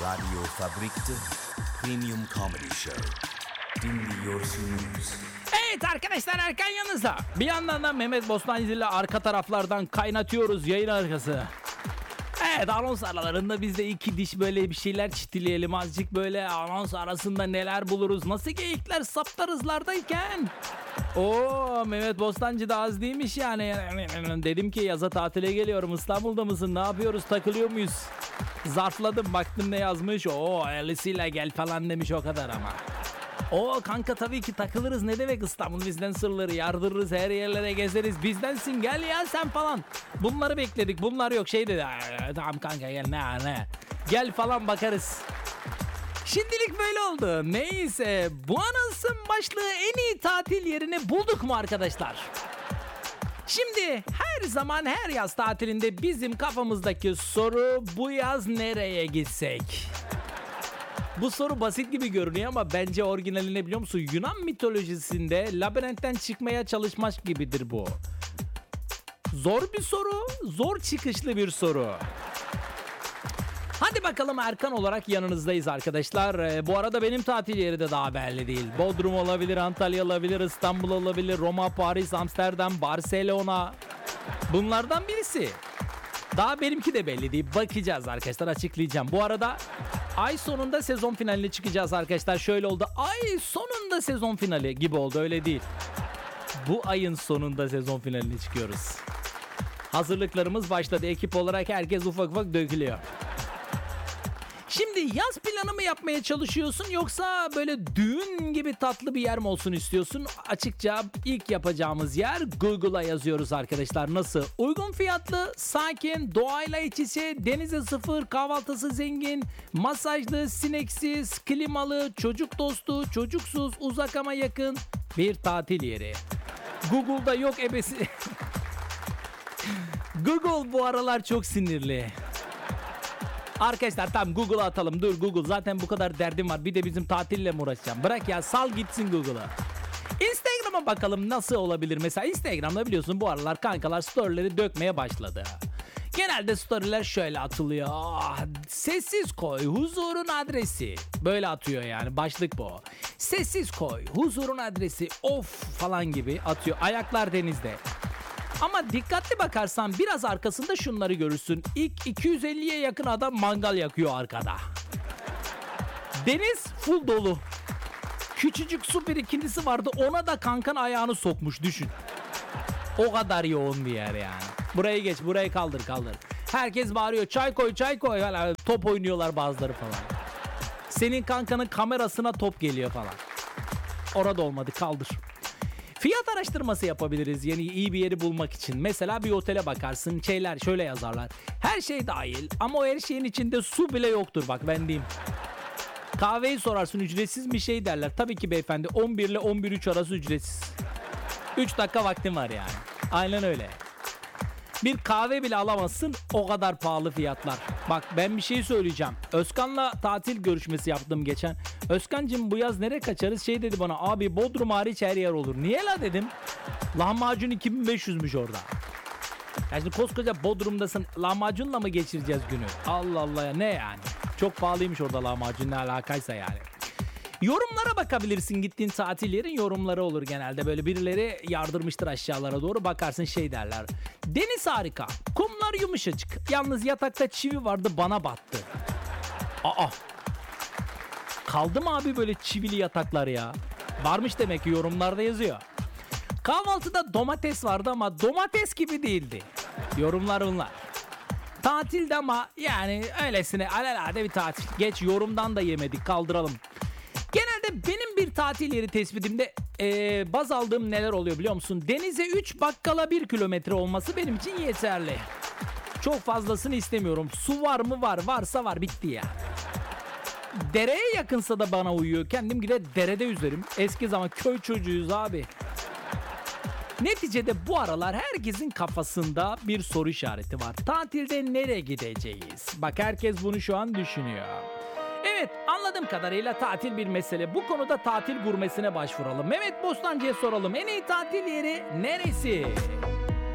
Radyo Fabrik'te Premium Comedy Show. Dinliyorsunuz. Evet arkadaşlar, Erkan yanınızda. Bir yandan da Mehmet Bostancı ile arka taraflardan kaynatıyoruz yayın arkası. Evet, anons aralarında biz de iki diş böyle bir şeyler çitileyelim. Azıcık böyle anons arasında neler buluruz. Nasıl geyikler saptarızlardayken. Oo, Mehmet Bostancı da az değilmiş yani. Dedim ki yaza tatile geliyorum. İstanbul'da mısın? Ne yapıyoruz? Takılıyor muyuz? Zarfladım, baktım ne yazmış. Oo, Alice'iyle gel falan demiş, o kadar ama. Oo kanka, tabii ki takılırız, ne demek İstanbul bizden sırları yardırırız, her yerlere gezeriz, bizdensin gel ya sen falan. Bunları bekledik, bunlar yok, şey dedi tamam kanka gel ne gel falan, bakarız. Şimdilik böyle oldu. Neyse, bu anonsun başlığı en iyi tatil yerini bulduk mu arkadaşlar? Şimdi her zaman her yaz tatilinde bizim kafamızdaki soru, bu yaz nereye gitsek? Bu soru basit gibi görünüyor ama bence orijinali ne biliyor musun? Yunan mitolojisinde labirentten çıkmaya çalışmak gibidir bu. Zor bir soru, zor çıkışlı bir soru. Hadi bakalım, Erkan olarak yanınızdayız arkadaşlar. Bu arada benim tatil yeri de daha belli değil. Bodrum olabilir, Antalya olabilir, İstanbul olabilir, Roma, Paris, Amsterdam, Barcelona. Bunlardan birisi. Daha benimki de belli değil. Bakacağız arkadaşlar, açıklayacağım. Bu arada ay sonunda sezon finaline çıkacağız arkadaşlar. Şöyle oldu. Ay sonunda sezon finali gibi oldu, öyle değil. Bu ayın sonunda sezon finaline çıkıyoruz. Hazırlıklarımız başladı. Ekip olarak herkes ufak ufak dökülüyor. Şimdi yaz planı mı yapmaya çalışıyorsun, yoksa böyle düğün gibi tatlı bir yer mi olsun istiyorsun? Açıkça ilk yapacağımız yer Google'a yazıyoruz arkadaşlar. Nasıl? Uygun fiyatlı, sakin, doğayla iç içe, denize sıfır, kahvaltısı zengin, masajlı, sineksiz, klimalı, çocuk dostu, çocuksuz, uzak ama yakın bir tatil yeri. Google'da yok ebesi. Google bu aralar çok sinirli. Arkadaşlar tamam, Google'a atalım. Dur Google, zaten bu kadar derdim var. Bir de bizim tatille mi uğraşacağım? Bırak ya, sal gitsin Google'a. Instagram'a bakalım nasıl olabilir? Mesela Instagram'da biliyorsun bu aralar kankalar storyleri dökmeye başladı. Genelde storyler şöyle atılıyor. Sessiz koy, huzurun adresi. Böyle atıyor yani, başlık bu. Sessiz koy, huzurun adresi. Of falan gibi atıyor. Ayaklar denizde. Ama dikkatli bakarsan biraz arkasında şunları görürsün. İlk 250'ye yakın adam mangal yakıyor arkada. Deniz full dolu. Küçücük su birikintisi vardı, ona da kankan ayağını sokmuş, düşün. O kadar yoğun bir yer yani. Burayı geç, burayı kaldır. Herkes bağırıyor, çay koy. Yani top oynuyorlar bazıları falan. Senin kankanın kamerasına top geliyor falan. Orada olmadı, kaldır. Fiyat araştırması yapabiliriz yeni iyi bir yeri bulmak için. Mesela bir otele bakarsın, şeyler şöyle yazarlar. Her şey dahil ama o her şeyin içinde su bile yoktur, bak ben diyeyim. Kahveyi sorarsın, ücretsiz bir şey derler. Tabii ki beyefendi, 11 ile 11.3 arası ücretsiz. 3 dakika vaktin var yani. Aynen öyle. Bir kahve bile alamazsın, o kadar pahalı fiyatlar. Bak ben bir şey söyleyeceğim. Özkan'la tatil görüşmesi yaptım geçen. Özkan'cığım bu yaz nereye kaçarız? Şey dedi bana, abi Bodrum hariç her yer olur. Niye la dedim. Lahmacun 2500'müş orada. Ya şimdi koskoca Bodrum'dasın, lahmacunla mı geçireceğiz günü? Allah Allah ya, ne yani? Çok pahalıymış orada lahmacun, ne alakaysa yani. Yorumlara bakabilirsin, gittiğin tatil yerin yorumları olur genelde. Böyle birileri yardırmıştır aşağılara doğru, bakarsın şey derler. Deniz harika, kumlar yumuşacık. Yalnız yatakta çivi vardı, bana battı. Aa, kaldı mı abi böyle çivili yataklar ya? Varmış demek ki, yorumlarda yazıyor. Kahvaltıda domates vardı ama domates gibi değildi. Yorumlar bunlar. Tatilde ama yani öylesine alelade bir tatil. Geç, yorumdan da yemedik, kaldıralım. Genelde benim bir tatil yeri tespitimde baz aldığım neler oluyor biliyor musun? Denize 3, bakkala 1 kilometre olması benim için yeterli. Çok fazlasını istemiyorum. Su var mı? Var. Varsa var. Bitti ya. Dereye yakınsa da bana uyuyor. Kendim gider derede yüzerim. Eski zaman köy çocuğuyuz abi. Neticede bu aralar herkesin kafasında bir soru işareti var. Tatilde nereye gideceğiz? Bak herkes bunu şu an düşünüyor. Evet, anladığım kadarıyla tatil bir mesele. Bu konuda tatil gurmesine başvuralım. Mehmet Bostancı'ya soralım. En iyi tatil yeri neresi?